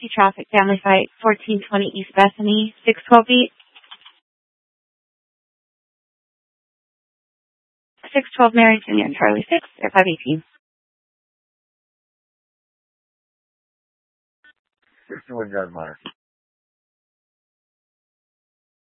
traffic, family fight, 1420 East Bethany, 612 beat. 612 Mary Junior Charlie 6, 518. 61 yard mark.